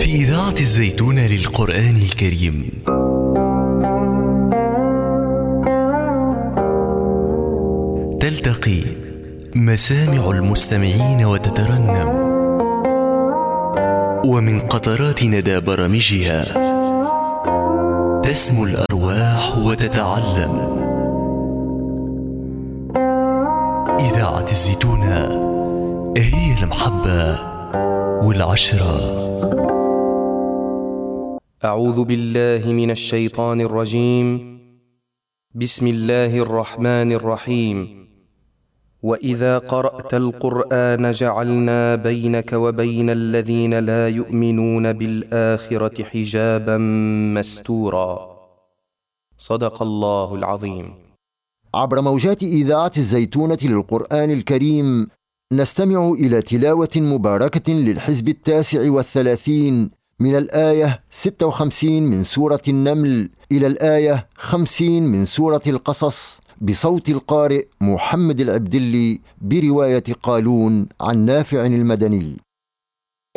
في إذاعة الزيتون للقرآن الكريم. تلتقي مسامع المستمعين وتترنم، ومن قطرات ندى برامجها تسمو الأرواح وتتعلم. إذاعة الزيتون هي المحبة والعشرة. أعوذ بالله من الشيطان الرجيم. بسم الله الرحمن الرحيم. وإذا قرأت القرآن جعلنا بينك وبين الذين لا يؤمنون بالآخرة حجابا مستورا. صدق الله العظيم. عبر موجات إذاعة الزيتونة للقرآن الكريم نستمع إلى تلاوة مباركة للحزب 39 من الآية 56 من سورة النمل إلى الآية 50 من سورة القصص، بصوت القارئ محمد العبدلي، برواية قالون عن نافع المدني.